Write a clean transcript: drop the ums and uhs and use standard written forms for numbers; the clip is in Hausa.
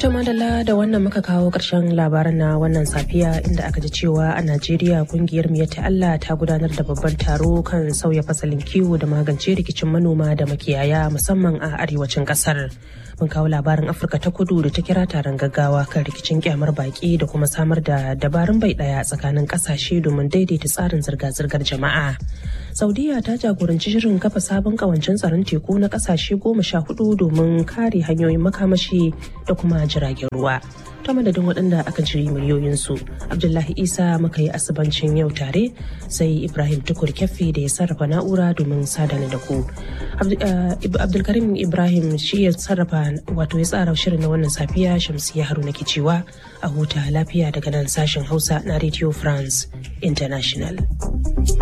madalla da wannan muka kawo ƙarshen labaran na wannan safiya inda aka ji cewa a Najeriya kungiyar Miyatta Allah ta gudanar da babban taro kan sauya fasalin kiwo da magance rikicin manoma da makiyaya musamman a arewacin ƙasar. Mun kawo labarin Afirka ta Kudu da ta kira taron gaggawa kan rikicin kyamar baki da kuma samar da dabarun bai ɗaya tsakanin ƙasashe domin daidaita tsarin zirga-zirgar jama'a. Saudiya ta jagoranci shirin kafa sabon kawancin tsaron teku na ƙasashe 14 domin kare hanyoyin makamashi da kuma jiragen ruwa. Ta madadin waɗanda aka jiri miliyoyinsu, Abdullahi Isa muka yi asibancin yau tare, sai Ibrahim Tukur Kyaffi da ya sarrafa na'ura domin sadana da ku. Abdulkarim Ibrahim shi ya sarrafa wato ya tsara shirin na wannan safiya. Shamsiyya Haruna ke cewa a huta lafiya daga nan sashen Hausa na Radio France International.